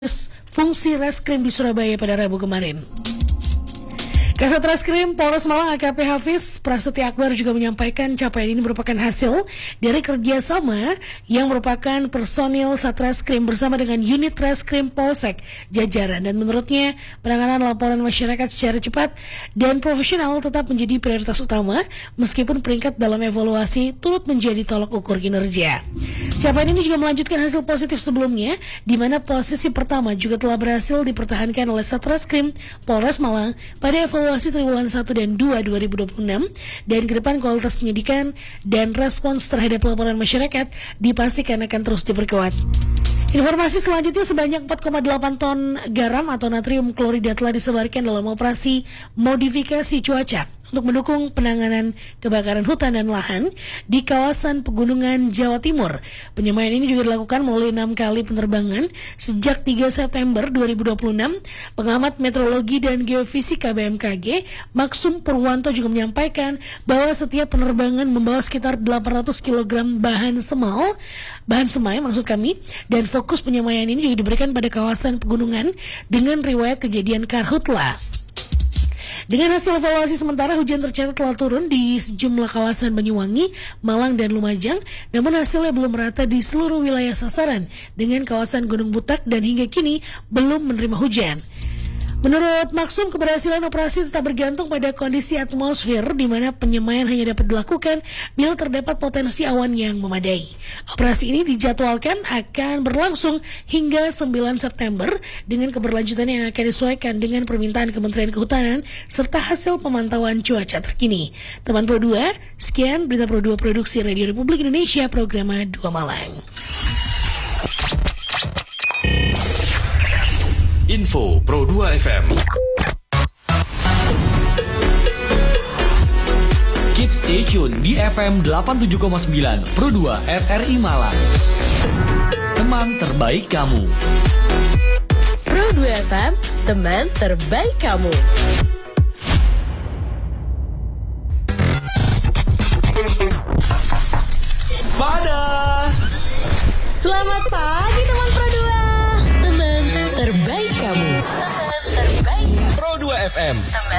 fungsi reskrim di Surabaya pada Rabu kemarin. Kasat Reskrim Polres Malang AKP Hafiz Prasetya Akbar juga menyampaikan capaian ini merupakan hasil dari kerjasama yang merupakan personil Satreskrim bersama dengan unit Reskrim Polsek jajaran, dan menurutnya penanganan laporan masyarakat secara cepat dan profesional tetap menjadi prioritas utama meskipun peringkat dalam evaluasi turut menjadi tolak ukur kinerja. Capaian ini juga melanjutkan hasil positif sebelumnya di mana posisi pertama juga telah berhasil dipertahankan oleh Satreskrim Polres Malang pada evaluasi triwulan 1 dan 2 2026, dan ke depan kualitas penyidikan dan respons terhadap laporan masyarakat dipastikan akan terus diperkuat. Informasi selanjutnya, sebanyak 4,8 ton garam atau natrium klorida telah disebarkan dalam operasi modifikasi cuaca untuk mendukung penanganan kebakaran hutan dan lahan di kawasan pegunungan Jawa Timur. Penyemaian ini juga dilakukan melalui 6 kali penerbangan sejak 3 September 2026. Pengamat meteorologi dan geofisika BMKG, Maksum Purwanto, juga menyampaikan bahwa setiap penerbangan membawa sekitar 800 kg bahan semai dan fokus penyemaian ini juga diberikan pada kawasan pegunungan dengan riwayat kejadian karhutla. Dengan hasil evaluasi sementara, hujan tercatat telah turun di sejumlah kawasan Banyuwangi, Malang, dan Lumajang, namun hasilnya belum merata di seluruh wilayah sasaran dengan kawasan Gunung Butak dan hingga kini belum menerima hujan. Menurut Maksum, keberhasilan operasi tetap bergantung pada kondisi atmosfer di mana penyemaian hanya dapat dilakukan bila terdapat potensi awan yang memadai. Operasi ini dijadwalkan akan berlangsung hingga 9 September dengan keberlanjutan yang akan disesuaikan dengan permintaan Kementerian Kehutanan serta hasil pemantauan cuaca terkini. Teman Pro 2, sekian berita Pro 2 Produksi Radio Republik Indonesia, program 2 Malang. Info Pro 2 FM. Keep stay tune di FM 87,9 Pro 2 RRI Malang. Teman terbaik kamu. Pro 2 FM, teman terbaik kamu. Pada Selamat pagi teman Pro 2. Teman terbaik kamu. Teman terbaik kamu. Pro 2 FM. Teman